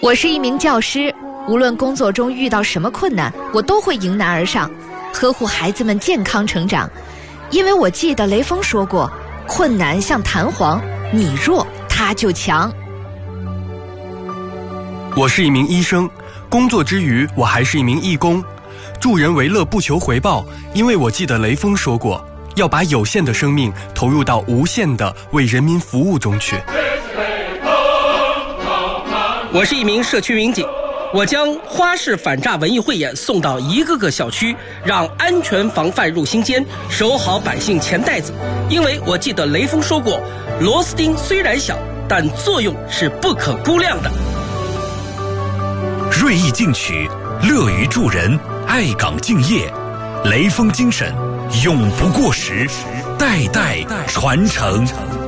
我是一名教师，无论工作中遇到什么困难，我都会迎难而上，呵护孩子们健康成长。因为我记得雷锋说过，困难像弹簧，你弱他就强。 我是一名医生，工作之余我还是一名义工，助人为乐不求回报，因为我记得雷锋说过，要把有限的生命投入到无限的为人民服务中去。 我是一名社区民警，我将花式反诈文艺汇演送到一个个小区，让安全防范入心间，守好百姓钱袋子。因为我记得雷锋说过，螺丝钉虽然小，但作用是不可估量的。 锐意进取，乐于助人，爱岗敬业，雷锋精神永不过时，代代传承。